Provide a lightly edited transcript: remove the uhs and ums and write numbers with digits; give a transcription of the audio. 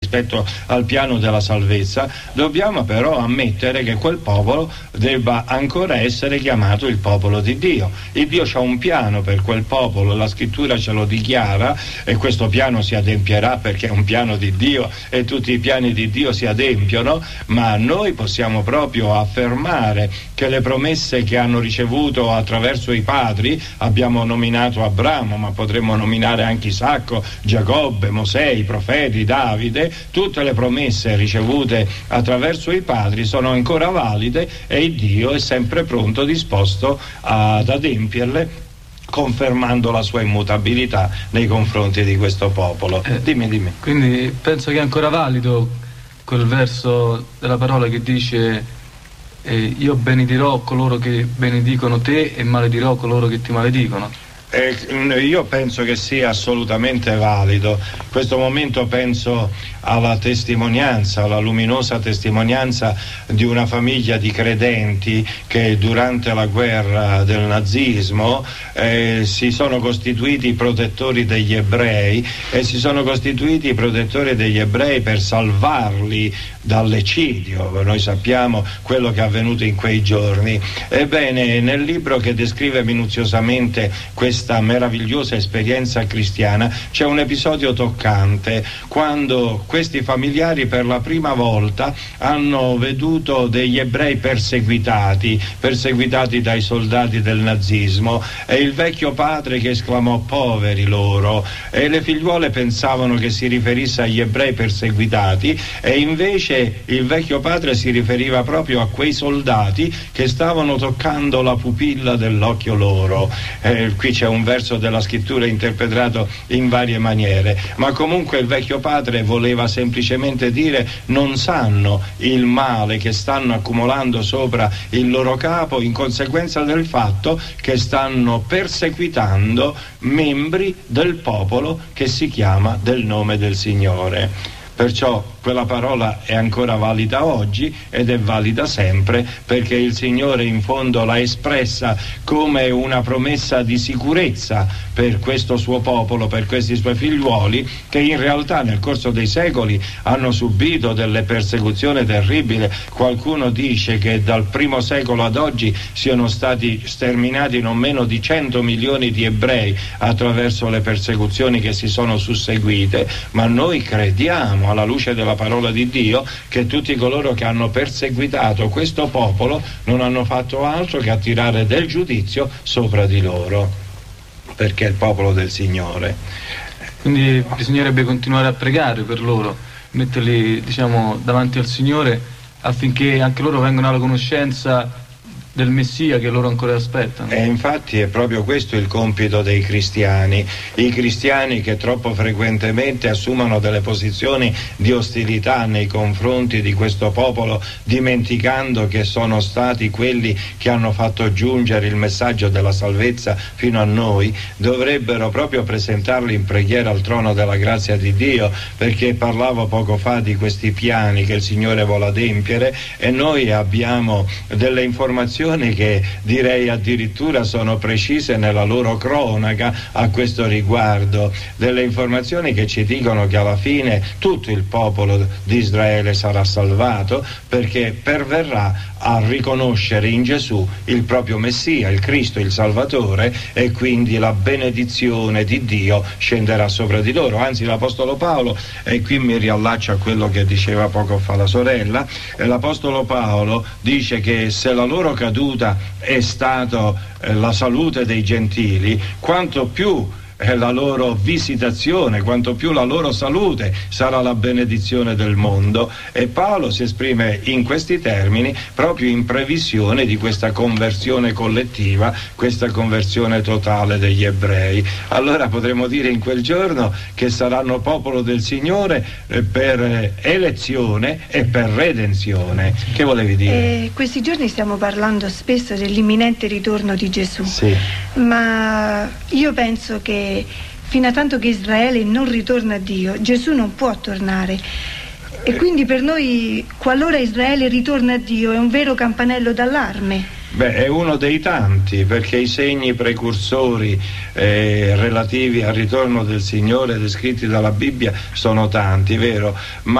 rispetto al piano della salvezza, dobbiamo però ammettere che quel popolo debba ancora essere chiamato il popolo di Dio. Il Dio c'ha un piano per quel popolo, la scrittura ce lo dichiara, e questo piano si adempierà perché è un piano di Dio e tutti i piani di Dio si adempiono, ma noi possiamo proprio affermare che le promesse che hanno ricevuto attraverso i padri, abbiamo nominato Abramo, ma potremmo nominare anche Isacco, Giacobbe, Mosè, i profeti, Davide, tutte le promesse ricevute attraverso i padri sono ancora valide e Dio è sempre pronto, disposto ad adempierle, confermando la sua immutabilità nei confronti di questo popolo. Dimmi. Quindi penso che è ancora valido quel verso della parola che dice io benedirò coloro che benedicono te e maledirò coloro che ti maledicono. Io penso che sia assolutamente valido. In questo momento penso alla testimonianza, alla luminosa testimonianza di una famiglia di credenti che durante la guerra del nazismo si sono costituiti protettori degli ebrei, e si sono costituiti protettori degli ebrei per salvarli dall'eccidio. Noi sappiamo quello che è avvenuto in quei giorni. Ebbene, nel libro che descrive minuziosamente questa meravigliosa esperienza cristiana c'è un episodio toccante, quando questi familiari per la prima volta hanno veduto degli ebrei perseguitati dai soldati del nazismo, e il vecchio padre che esclamò poveri loro, e le figliuole pensavano che si riferisse agli ebrei perseguitati, e invece il vecchio padre si riferiva proprio a quei soldati che stavano toccando la pupilla dell'occhio loro. Qui c'è un verso della scrittura interpretato in varie maniere, ma comunque il vecchio padre voleva semplicemente dire: non sanno il male che stanno accumulando sopra il loro capo in conseguenza del fatto che stanno perseguitando membri del popolo che si chiama del nome del Signore. Perciò quella parola è ancora valida oggi ed è valida sempre, perché il Signore in fondo l'ha espressa come una promessa di sicurezza per questo suo popolo, per questi suoi figliuoli, che in realtà nel corso dei secoli hanno subito delle persecuzioni terribili. Qualcuno dice che dal primo secolo ad oggi siano stati sterminati non meno di 100 milioni di ebrei attraverso le persecuzioni che si sono susseguite, ma noi crediamo alla luce della parola di Dio che tutti coloro che hanno perseguitato questo popolo non hanno fatto altro che attirare del giudizio sopra di loro, perché è il popolo del Signore. Quindi bisognerebbe continuare a pregare per loro, metterli davanti al Signore, affinché anche loro vengano alla conoscenza del Messia che loro ancora aspettano. E infatti è proprio questo il compito dei cristiani, i cristiani che troppo frequentemente assumono delle posizioni di ostilità nei confronti di questo popolo, dimenticando che sono stati quelli che hanno fatto giungere il messaggio della salvezza fino a noi, dovrebbero proprio presentarli in preghiera al trono della grazia di Dio, perché parlavo poco fa di questi piani che il Signore vuole adempiere, e noi abbiamo delle informazioni che direi addirittura sono precise nella loro cronaca a questo riguardo, delle informazioni che ci dicono che alla fine tutto il popolo di Israele sarà salvato, perché perverrà a riconoscere in Gesù il proprio Messia, il Cristo, il Salvatore, e quindi la benedizione di Dio scenderà sopra di loro. Anzi, l'Apostolo Paolo, e qui mi riallaccio a quello che diceva poco fa la sorella, l'Apostolo Paolo dice che se la loro caduta è stata la salute dei gentili, quanto più la loro visitazione, quanto più la loro salute sarà la benedizione del mondo. E Paolo si esprime in questi termini proprio in previsione di questa conversione collettiva, questa conversione totale degli ebrei. Allora potremo dire in quel giorno che saranno popolo del Signore per elezione e per redenzione. Che volevi dire? Questi giorni stiamo parlando spesso dell'imminente ritorno di Gesù. Sì. Ma io penso che fino a tanto che Israele non ritorna a Dio, Gesù non può tornare. E quindi per noi, qualora Israele ritorna a Dio, è un vero campanello d'allarme. Beh, è uno dei tanti, perché i segni precursori relativi al ritorno del Signore descritti dalla Bibbia sono tanti, vero? Ma